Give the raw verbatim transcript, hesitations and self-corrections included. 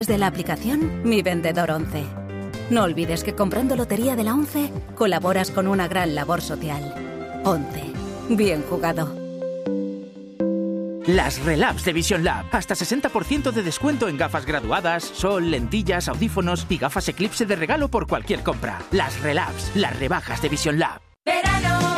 Desde la aplicación Mi Vendedor once. No olvides que comprando Lotería de la once colaboras con una gran labor social. once. Bien jugado. Las Relabs de Vision Lab. Hasta sesenta por ciento de descuento en gafas graduadas, sol, lentillas, audífonos y gafas Eclipse de regalo por cualquier compra. Las Relabs, las rebajas de Vision Lab. Verano.